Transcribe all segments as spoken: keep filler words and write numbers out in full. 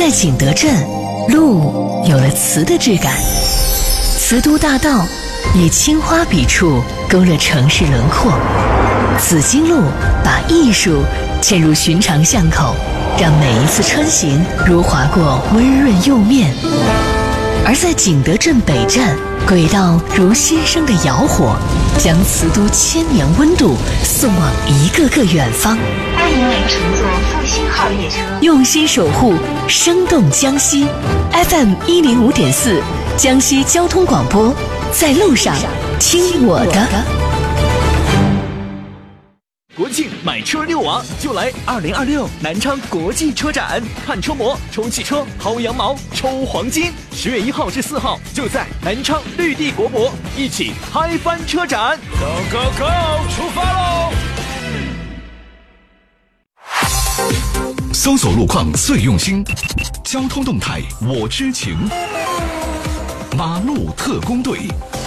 在景德镇，路有了瓷的质感。瓷都大道以青花笔触勾勒城市轮廓，紫金路把艺术嵌入寻常巷口，让每一次穿行如划过温润釉面。而在景德镇北站，轨道如新生的窑火，将瓷都千年温度送往一个个远方。 欢迎您乘坐复兴号列车， 用心守护，生动江西。F M 一零五点四，江西交通广播，在路上听我的。 国庆买车六王就来二零二六南昌国际车展，看车模、抽汽车、薅羊毛、抽黄金。十月一号至四号，就在南昌绿地国博，一起嗨翻车展。Go go go， 出发喽！ 搜索路况最用心，交通动态我知情。马路特工队。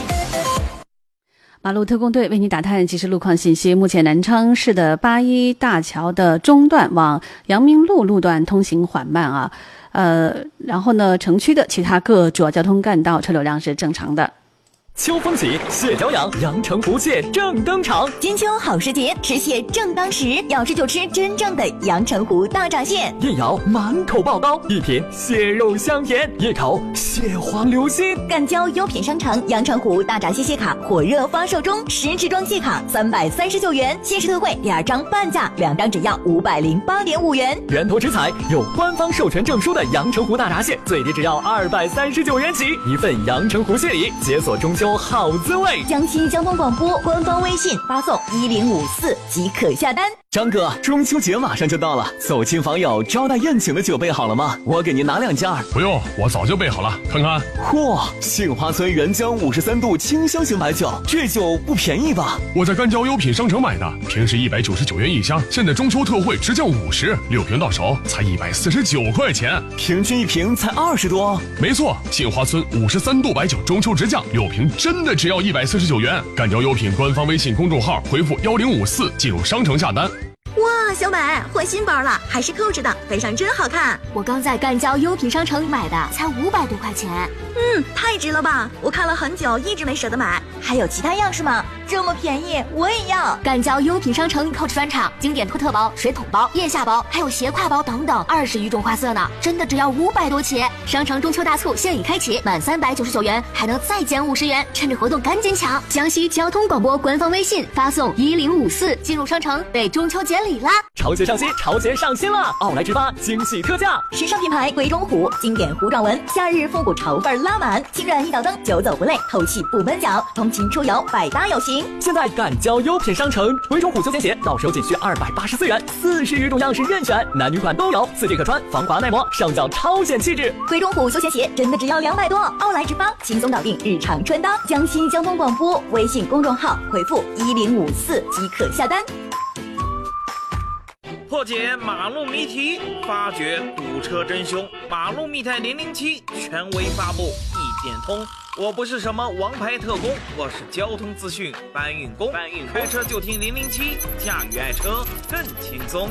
马路特工队为你打探即时路况信息。目前南昌市的八一大桥的中段往阳明路路段通行缓慢啊，呃，然后呢，城区的其他各主要交通干道车流量是正常的。 秋风起，蟹脚痒，阳澄湖蟹正登场。 金秋好时节，吃蟹正当时，要吃就吃真正的阳澄湖大闸蟹。 一咬满口爆膏，一品蟹肉香甜，一口蟹黄流心。 赣交优品商城阳澄湖大闸蟹蟹卡火热发售中，十支装蟹卡三百三十九元，限时特惠，第二张半价，两张只要五百零八点五元。 源头直采，有官方授权证书的阳澄湖大闸蟹，最低只要二百三十九元起，一份阳澄湖蟹礼，解锁中秋好滋味。 江西交通广播官方微信发送一零五四即可下单。 张哥，中秋节马上就到了，走亲访友、招待宴请的酒备好了吗？我给您拿两件。 不用，我早就备好了，看看。 嚯，杏花村原浆五十三度清香型白酒，这酒不便宜吧？ 我在赣交优品商城买的，平时一百九十九元一箱，现在中秋特惠直降五十，六瓶到手才一百四十九块钱， 平均一瓶才二十多。 没错，杏花村五十三度白酒中秋直降，六瓶真的只要一百四十九元。赣交优品官方微信公众号回复幺零五四进入商城下单。 哇，小美换新包了，还是扣着的，背上真好看。 我刚在赣交优品商城买的，才五百多块钱。 嗯，太值了吧！我看了很久，一直没舍得买。还有其他样式吗？这么便宜，我也要。 赣交优品商城 Coach 专场经典托特包、水桶包、腋下包，还有斜挎包等等，二十余种花色呢，真的只要五百多起。商城中秋大促现已开启，满三百九十九元还能再减五十元，趁着活动赶紧抢！江西交通广播官方微信发送一零五四进入商城，备中秋节礼啦！ 潮节上新，潮节上新了！奥莱直发惊喜特价， 时尚品牌鬼冢虎经典糊状纹，夏日复古潮范拉满，轻软一脚蹬，久走不累，透气不闷脚，通勤出游百搭有型。 现在赣交优品商城，鬼冢虎休闲鞋到手仅需二百八十四元，四十余种样式任选，男女款都有，四季可穿，防滑耐磨，上脚超显气质。 鬼冢虎休闲鞋真的只要两百多，奥莱直发轻松搞定日常穿搭。江西交通广播微信公众号回复一零五四即可下单。 破解马路谜题，发掘堵车真凶。马路密探零零七权威发布，一点通。我不是什么王牌特工，我是交通资讯搬运工。搬运开车就听零零七，驾驭爱车更轻松。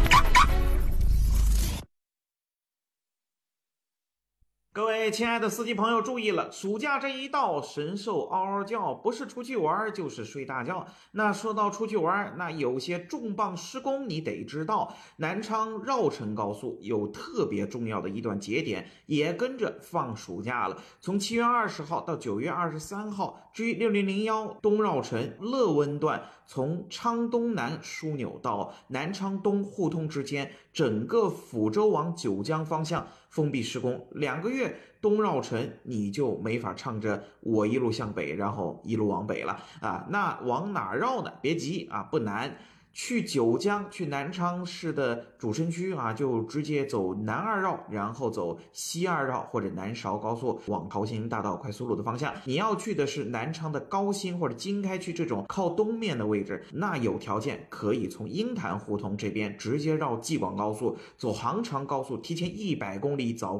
各位亲爱的司机朋友注意了，暑假这一到，神兽嗷嗷叫，不是出去玩就是睡大觉。那说到出去玩，那有些重磅施工你得知道，南昌绕城高速有特别重要的一段节点也跟着放暑假了，从七月二十号到九月二十三号。至于六零零一东绕城乐温段，从昌东南枢纽到南昌东互通之间，整个抚州往九江方向封闭施工，两个月东绕城你就没法唱着我一路向北，然后一路往北了啊。那往哪绕呢？别急啊，不难。去九江，去南昌市的主城区啊，就直接走南二绕，然后走西二绕或者南韶高速往桃兴大道快速路的方向。你要去的是南昌的高新或者经开区这种靠东面的位置，那有条件可以从鹰潭胡同这边直接绕济广高速，走杭长高速，提前一百公里早